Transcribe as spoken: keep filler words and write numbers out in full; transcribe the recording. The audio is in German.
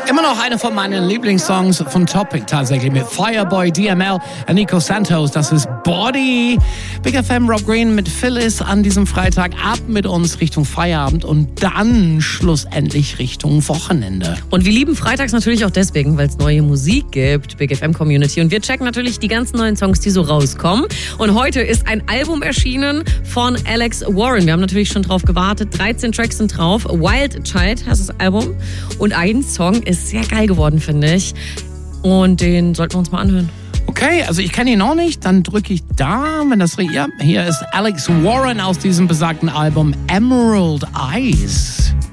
Immer noch eine von meinen Lieblingssongs von Topic tatsächlich mit Fireboy, D M L und Nico Santos. Das ist Body. Big F M, Rob Green mit Phyllis an diesem Freitag. Ab mit uns Richtung Feierabend und dann schlussendlich Richtung Wochenende. Und wir lieben freitags natürlich auch deswegen, weil es neue Musik gibt, Big F M Community. Und wir checken natürlich die ganzen neuen Songs, die so rauskommen. Und heute ist ein Album erschienen von Alex Warren. Wir haben natürlich schon drauf gewartet. dreizehn Tracks sind drauf. Wild Child heißt das Album. Und ein Song ist sehr geil geworden, finde ich. Und den sollten wir uns mal anhören. Okay, also ich kenne ihn noch nicht, dann drücke ich da, wenn das... Ja, hier ist Alex Warren aus diesem besagten Album Emerald Eyes.